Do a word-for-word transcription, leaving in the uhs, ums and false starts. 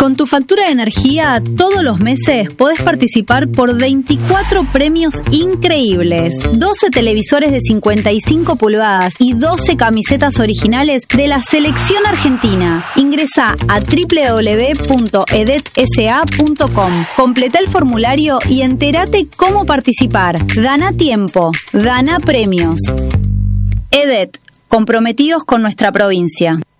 Con tu factura de energía, todos los meses podés participar por veinticuatro premios increíbles. doce televisores de cincuenta y cinco pulgadas y doce camisetas originales de la selección argentina. Ingresá a doble u doble u doble u punto edet s a punto com. Completa el formulario y entérate cómo participar. Dana tiempo. Dana premios. Edet, comprometidos con nuestra provincia.